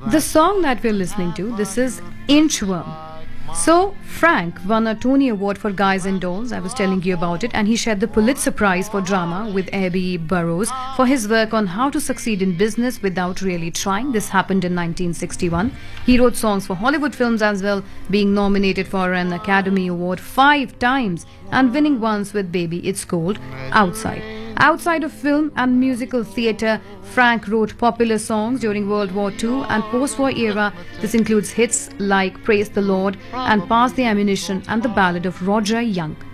The song that we're listening to, this is Inchworm. So, Frank won a Tony Award for Guys and Dolls, I was telling you about it, and he shared the Pulitzer Prize for Drama with Abby Burrows for his work on how to succeed in business without really trying. This happened in 1961. He wrote songs for Hollywood films as well, being nominated for an Academy Award 5 times and winning once with Baby It's Cold Outside. Outside of film and musical theatre, Frank wrote popular songs during World War II and post-war era. This includes hits like Praise the Lord and Pass the Ammunition and the Ballad of Roger Young.